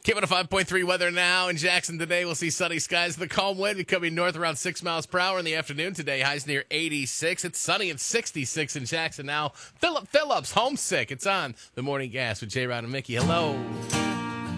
Giving a 5.3 weather now in Jackson today. We'll see sunny skies. The calm wind becoming north around 6 miles per hour in the afternoon today. Highs near 86. It's sunny and 66 in Jackson now. Philip Phillips, homesick. It's on the Morning Gas with J. Rod and Mickey. Hello.